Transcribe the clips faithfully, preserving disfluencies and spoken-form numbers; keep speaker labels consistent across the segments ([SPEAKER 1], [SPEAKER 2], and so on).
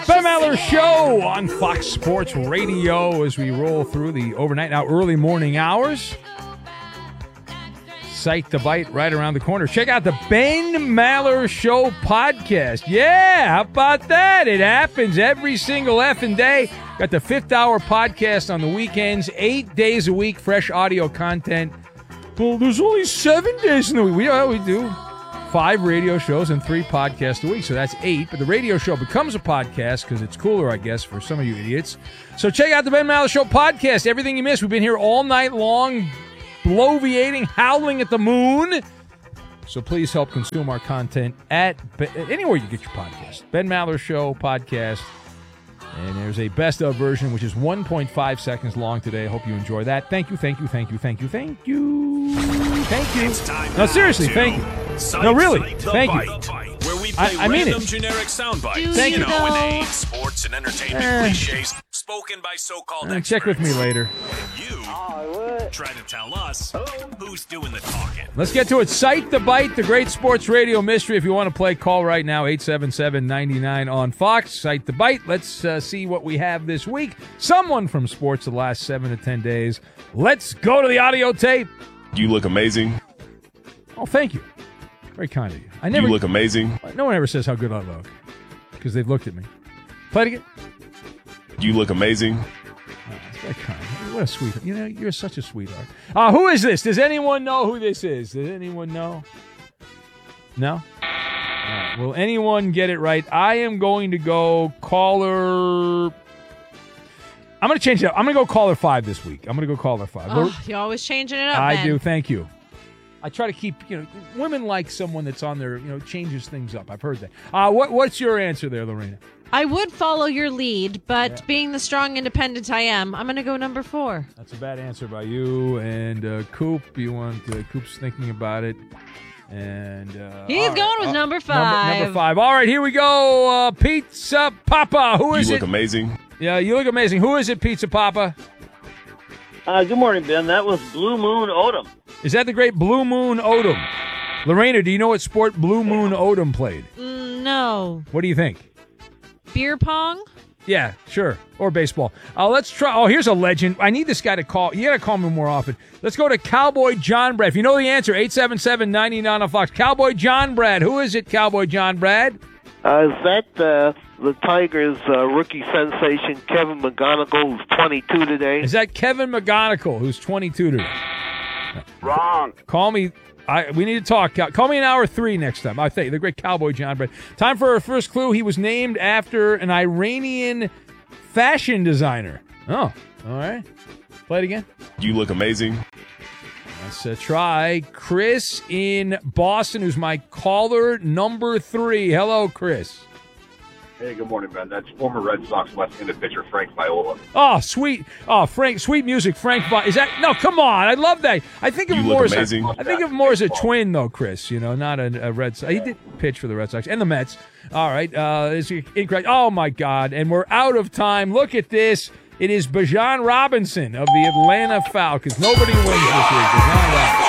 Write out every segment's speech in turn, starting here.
[SPEAKER 1] Ben Maller Show on Fox Sports Radio as we roll through the overnight, now early morning hours. Psych the Bite right around the corner. Check out the Ben Maller Show podcast. Yeah, how about that? It happens every single effing day. Got the fifth hour podcast on the weekends, eight days a week, fresh audio content. Well, there's only seven days in the week. We, uh, we do five radio shows and three podcasts a week, so that's eight. But the radio show becomes a podcast because it's cooler, I guess, for some of you idiots. So check out the Ben Maller Show podcast. Everything you missed. We've been here all night long, bloviating, howling at the moon. So please help consume our content at anywhere you get your podcast. Ben Maller Show podcast. And there's a best of version, which is one point five seconds long today. I hope you enjoy that. Thank you, thank you, thank you, thank you, thank you. Thank you. No, seriously, thank you. No, really, thank you.
[SPEAKER 2] Where we play
[SPEAKER 1] I, I mean
[SPEAKER 2] random
[SPEAKER 1] it.
[SPEAKER 2] generic sound bites.
[SPEAKER 1] Thank you.
[SPEAKER 2] You know, inane sports and entertainment
[SPEAKER 1] Eh.
[SPEAKER 2] cliches spoken by so-called
[SPEAKER 1] Uh,
[SPEAKER 2] experts.
[SPEAKER 1] check with me later.
[SPEAKER 2] You try to tell us who's doing the talking.
[SPEAKER 1] Let's get to it. Cite the Bite, the great sports radio mystery. If you want to play, call right now, eight seven seven, nine nine on Fox. Cite the Bite. Let's uh, see what we have this week. Someone from sports the last seven to ten days. Let's go to the audio tape.
[SPEAKER 3] You look amazing.
[SPEAKER 1] Oh, thank you. Very kind of you. I never
[SPEAKER 3] You look amazing.
[SPEAKER 1] No one ever says how good I look because they've looked at me. Play it again.
[SPEAKER 3] You look amazing.
[SPEAKER 1] Oh, that's very kind. What a sweet. You know, you're such a sweetheart. Uh, who is this? Does anyone know who this is? Does anyone know? No? All right. Will anyone get it right? I am going to go caller. I'm going to change it up. I'm going to go caller five this week. I'm going to go caller five.
[SPEAKER 4] Oh, you're always changing it up,
[SPEAKER 1] I
[SPEAKER 4] man.
[SPEAKER 1] do. Thank you. I try to keep, you know, women like someone that's on their, you know, changes things up. I've heard that. Uh, what, what's your answer there, Lorena?
[SPEAKER 4] I would follow your lead, but
[SPEAKER 1] Yeah.
[SPEAKER 4] being the strong independent I am, I'm going to go number four.
[SPEAKER 1] That's a bad answer by you. And uh, Coop, you want, uh, Coop's thinking about it. And uh,
[SPEAKER 4] He's
[SPEAKER 1] all
[SPEAKER 4] going with
[SPEAKER 1] uh,
[SPEAKER 4] number five.
[SPEAKER 1] Number, number five. All right, here we go. Uh, Pizza Papa. Who is
[SPEAKER 3] You
[SPEAKER 1] it?
[SPEAKER 3] look amazing.
[SPEAKER 1] Yeah, you look amazing. Who is it, Pizza Papa?
[SPEAKER 5] Uh, good morning, Ben. That was Blue Moon Odom.
[SPEAKER 1] Is that the great Blue Moon Odom? Lorena, do you know what sport Blue Moon Odom played?
[SPEAKER 4] Mm, no.
[SPEAKER 1] What do you think?
[SPEAKER 4] Beer pong?
[SPEAKER 1] Yeah, sure. Or baseball. Uh, let's try. Oh, here's a legend. I need this guy to call. You got to call me more often. Let's go to Cowboy John Brad. If you know the answer, eight seven seven, nine nine on Fox. Cowboy John Brad. Who is it, Cowboy John Brad?
[SPEAKER 5] Uh, is that uh, the Tigers' uh, rookie sensation, Kevin McGonigal, who's twenty-two today?
[SPEAKER 1] Is that Kevin McGonigal, who's twenty-two today?
[SPEAKER 5] Wrong.
[SPEAKER 1] Call me. I, we need to talk. Call me in hour three next time. I think the great Cowboy John Brad. Time for our first clue. He was named after an Iranian fashion designer. Oh, all right. Play it again.
[SPEAKER 3] You look amazing.
[SPEAKER 1] Let's uh, try Chris in Boston, who's my caller number three. Hello, Chris.
[SPEAKER 6] Hey, good morning, Ben. That's former Red Sox left-handed pitcher Frank Viola.
[SPEAKER 1] Oh, sweet. Oh, Frank, sweet music. Frank, Vi- is that? No, come on. I love that. I think of
[SPEAKER 3] You
[SPEAKER 1] him
[SPEAKER 3] look
[SPEAKER 1] more as
[SPEAKER 3] amazing.
[SPEAKER 1] a, I think of him more as a twin, though, Chris. You know, not a, a Red Sox. He did pitch for the Red Sox and the Mets. All right. Uh, it's incorrect. Oh, my God. And we're out of time. Look at this. It is Bijan Robinson of the Atlanta Falcons. Nobody wins this week. Bijan Robinson.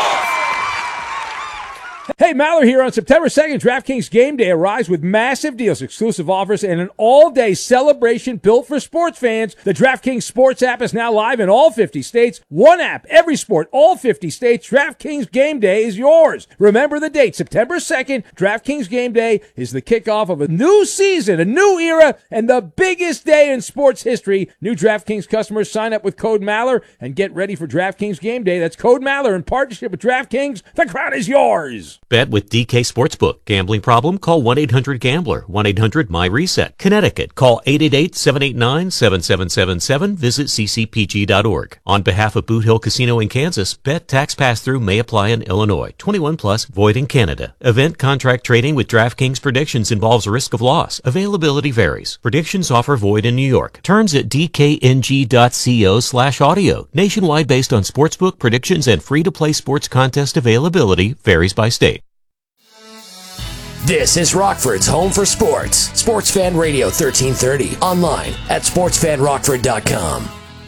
[SPEAKER 1] Hey, Maller here. On September second, DraftKings Game Day arrives with massive deals, exclusive offers, and an all-day celebration built for sports fans. The DraftKings Sports app is now live in all fifty states. One app, every sport, all fifty states. DraftKings Game Day is yours. Remember the date, September second. DraftKings Game Day is the kickoff of a new season, a new era, and the biggest day in sports history. New DraftKings customers sign up with code Maller and get ready for DraftKings Game Day. That's code Maller in partnership with DraftKings. The crown is yours.
[SPEAKER 7] Bet with D K Sportsbook. Gambling problem? Call one eight hundred gambler. one eight hundred M Y reset. Connecticut. Call eight eight eight, seven eight nine, seven seven seven seven. Visit c c p g dot org. On behalf of Boot Hill Casino in Kansas, bet tax pass-through may apply in Illinois. twenty-one plus, void in Canada. Event contract trading with DraftKings Predictions involves risk of loss. Availability varies. Predictions offer void in New York. Terms at d k n g dot co slash audio. Nationwide based on sportsbook predictions and free-to-play sports contest availability varies by state.
[SPEAKER 8] This is Rockford's home for sports. Sports Fan Radio thirteen thirty. Online at sports fan rockford dot com.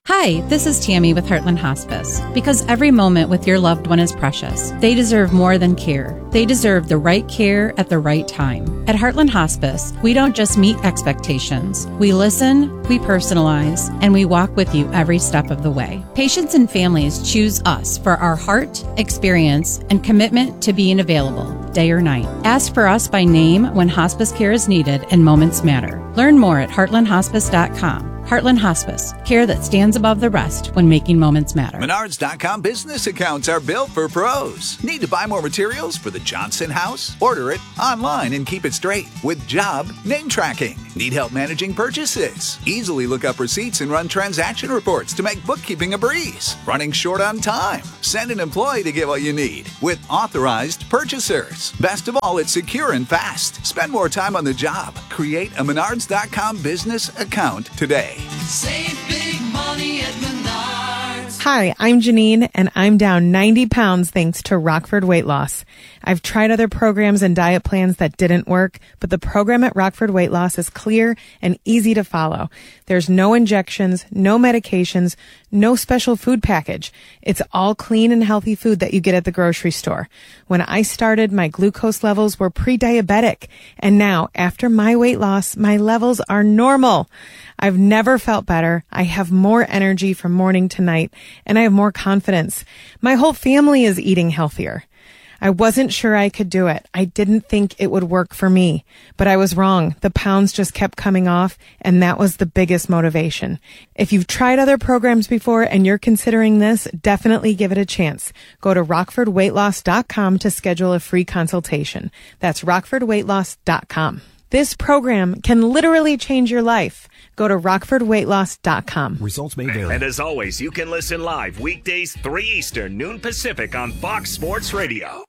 [SPEAKER 9] Hi, this is Tammy with Heartland Hospice. Because every moment with your loved one is precious, they deserve more than care. They deserve the right care at the right time. At Heartland Hospice, we don't just meet expectations. We listen, we personalize, and we walk with you every step of the way. Patients and families choose us for our heart, experience, and commitment to being available, day or night. Ask for us by name when hospice care is needed and moments matter. Learn more at heartland hospice dot com. Heartland Hospice, care that stands above the rest when making moments matter.
[SPEAKER 10] Menards dot com business accounts are built for pros. Need to buy more materials for the Johnson house? Order it online and keep it straight with job name tracking. Need help managing purchases? Easily look up receipts and run transaction reports to make bookkeeping a breeze. Running short on time? Send an employee to get what you need with authorized purchasers. Best of all, it's secure and fast. Spend more time on the job. Create a Menards dot com business account today.
[SPEAKER 11] Save big money at Menards.
[SPEAKER 12] Hi, I'm Janine, and I'm down ninety pounds thanks to Rockford Weight Loss. I've tried other programs and diet plans that didn't work, but the program at Rockford Weight Loss is clear and easy to follow. There's no injections, no medications, no special food package. It's all clean and healthy food that you get at the grocery store. When I started, my glucose levels were pre-diabetic, and now, after my weight loss, my levels are normal. I've never felt better. I have more energy from morning to night, and I have more confidence. My whole family is eating healthier. I wasn't sure I could do it. I didn't think it would work for me, but I was wrong. The pounds just kept coming off, and that was the biggest motivation. If you've tried other programs before and you're considering this, definitely give it a chance. Go to rockford weight loss dot com to schedule a free consultation. That's rockford weight loss dot com. This program can literally change your life. Go to rockford weight loss dot com.
[SPEAKER 2] Results may vary. And as always, you can listen live weekdays three Eastern, noon Pacific on Fox Sports Radio.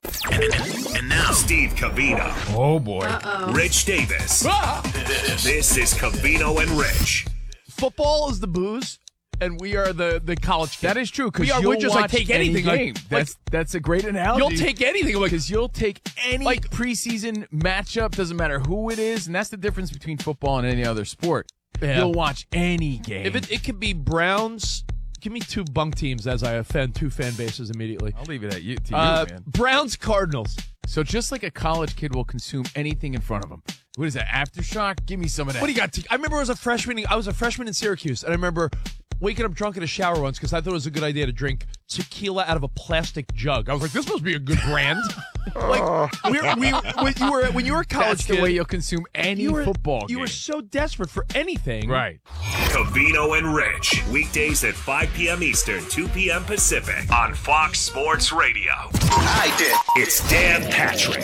[SPEAKER 2] And now, Steve Covino.
[SPEAKER 1] Oh, boy.
[SPEAKER 13] Uh-oh.
[SPEAKER 2] Rich Davis. Ah! This is Covino and Rich.
[SPEAKER 13] Football is the booze, and we are the, the college kids.
[SPEAKER 1] That is true, because
[SPEAKER 13] we
[SPEAKER 1] you'll
[SPEAKER 13] are, just
[SPEAKER 1] watch
[SPEAKER 13] like take
[SPEAKER 1] any
[SPEAKER 13] anything.
[SPEAKER 1] game.
[SPEAKER 13] Like,
[SPEAKER 1] That's that's a great analogy.
[SPEAKER 13] You'll take anything.
[SPEAKER 1] Because
[SPEAKER 13] Like,
[SPEAKER 1] you'll take any
[SPEAKER 13] like,
[SPEAKER 1] preseason matchup, doesn't matter who it is, and that's the difference between football and any other sport.
[SPEAKER 13] Yeah.
[SPEAKER 1] You'll watch any game.
[SPEAKER 13] If it, it could be Browns, give me two bunk teams as I offend two fan bases immediately.
[SPEAKER 1] I'll leave it at you, to you,
[SPEAKER 13] uh,
[SPEAKER 1] man.
[SPEAKER 13] Browns, Cardinals.
[SPEAKER 1] So just like a college kid will consume anything in front of him. What is that, Aftershock? Give me some of that.
[SPEAKER 13] What do you got? I remember as a freshman, I was a freshman in Syracuse, and I remember waking up drunk in a shower once because I thought it was a good idea to drink tequila out of a plastic jug. I was like, this must be a good brand. Like, we, we, when you were when you were a college
[SPEAKER 1] That's
[SPEAKER 13] kid,
[SPEAKER 1] the way you'll consume any
[SPEAKER 13] you were,
[SPEAKER 1] football
[SPEAKER 13] You
[SPEAKER 1] game.
[SPEAKER 13] were so desperate for anything.
[SPEAKER 1] Right.
[SPEAKER 2] Covino and Rich. Weekdays at five p.m. Eastern, two p.m. Pacific on Fox Sports Radio. I did. It's Dan Patrick.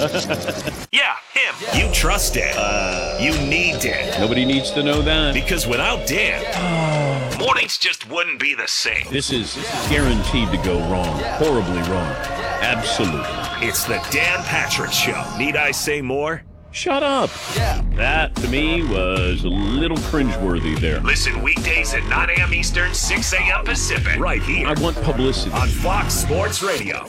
[SPEAKER 2] Yeah, him. Yeah. You trust Dan. Uh, you need Dan.
[SPEAKER 14] Nobody needs to know that.
[SPEAKER 2] Because without Dan, yeah. mornings just wouldn't be the same.
[SPEAKER 14] This is guaranteed to go wrong. Horribly wrong. Absolutely.
[SPEAKER 2] It's the Dan Patrick Show. Need I say more?
[SPEAKER 14] Shut up. Yeah. That, to me, was a little cringeworthy there.
[SPEAKER 2] Listen weekdays at nine a.m. Eastern, six a.m. Pacific. Right here.
[SPEAKER 14] I want publicity.
[SPEAKER 2] On Fox Sports Radio.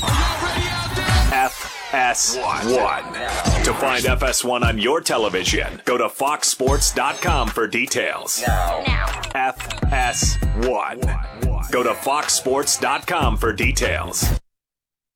[SPEAKER 2] F S one. To find F S one on your television, go to fox sports dot com for details. Now. now. F S one. Go to fox sports dot com for details.